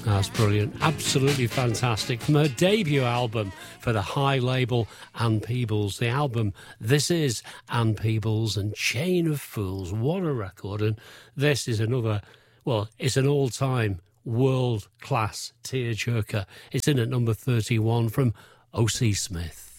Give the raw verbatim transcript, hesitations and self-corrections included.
That's brilliant. Absolutely fantastic. From her debut album for the high label Ann Peebles. The album, this is Ann Peebles and Chain of Fools. What a record. And this is another, well, it's an all-time world-class tearjerker. It's in at number thirty-one from O C Smith.